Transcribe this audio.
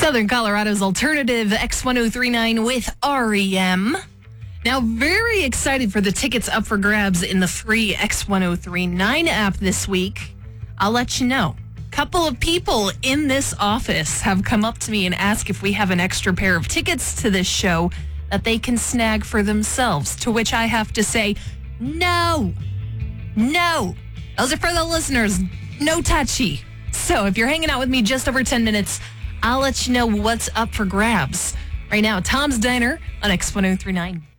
Southern Colorado's alternative X1039 with REM. Now, very excited for the tickets up for grabs in the free X1039 app this week. I'll let you know. A couple of people in this office have come up to me and asked if we have an extra pair of tickets to this show that they can snag for themselves, to which I have to say, no. Those are for the listeners. No touchy. So if you're hanging out with me just over 10 minutes, I'll let you know what's up for grabs. Right now, Tom's Diner on X1039.